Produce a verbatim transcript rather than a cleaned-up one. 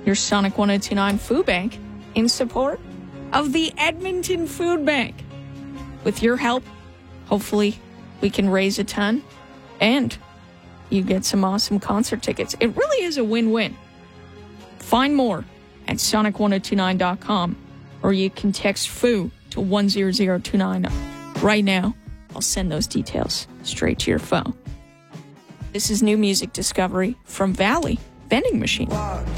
your Sonic one oh two nine Food Bank in support of the Edmonton Food Bank. With your help, hopefully we can raise a ton and you get some awesome concert tickets. It really is a win-win. Find more at sonic one oh two nine dot com or you can text F O O to one zero zero two nine. Right now, I'll send those details straight to your phone. This is new music discovery from Valley Vending Machine.